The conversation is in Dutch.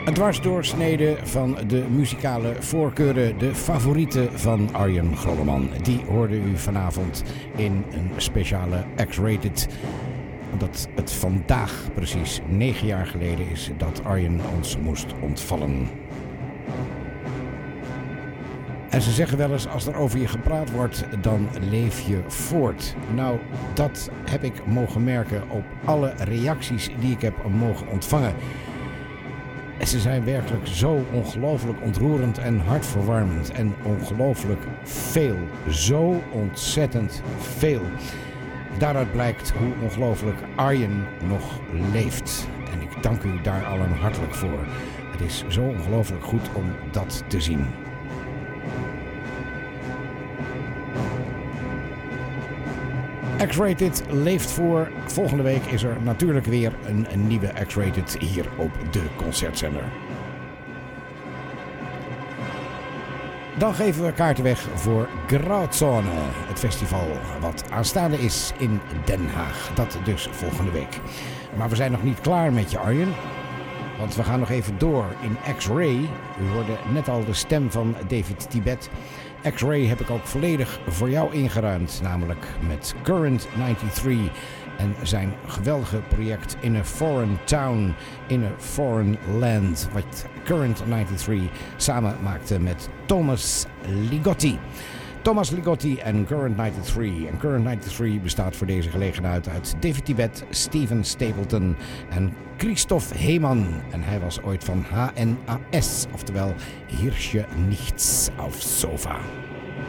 Een dwarsdoorsnede van de muzikale voorkeuren, de favorieten van Arjen Grolleman. Die hoorde u vanavond in een speciale X-Rated. Dat het vandaag precies 9 jaar geleden is dat Arjen ons moest ontvallen. En ze zeggen wel eens, als er over je gepraat wordt, dan leef je voort. Nou, dat heb ik mogen merken op alle reacties die ik heb mogen ontvangen. Ze zijn werkelijk zo ongelooflijk ontroerend en hartverwarmend. En ongelooflijk veel. Zo ontzettend veel. Daaruit blijkt hoe ongelooflijk Arjen nog leeft. En ik dank u daar allen hartelijk voor. Het is zo ongelooflijk goed om dat te zien. X-Rated leeft voor. Volgende week is er natuurlijk weer een nieuwe X-Rated hier op de concertzender. Dan geven we kaarten weg voor Grauzone, het festival wat aanstaande is in Den Haag. Dat dus volgende week. Maar we zijn nog niet klaar met je, Arjen. Want we gaan nog even door in X-Ray. U hoorde net al de stem van David Tibet. X-Ray heb ik ook volledig voor jou ingeruimd. Namelijk met Current 93 en zijn geweldige project In a Foreign Town, In a Foreign Land. Wat Current 93 samen maakte met Thomas Ligotti. Thomas Ligotti en Current 93. En Current 93 bestaat voor deze gelegenheid uit David Tibet, Steven Stapleton en Christoph Heeman. En hij was ooit van HNS, oftewel Hirsche Nichts auf Sofa.